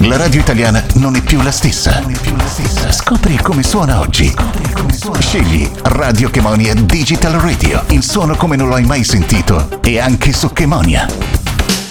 La radio italiana non è più la stessa. Scopri come suona oggi. Scegli Radio Chemonia Digital Radio. Il suono come non lo hai mai sentito. E anche su Chemonia.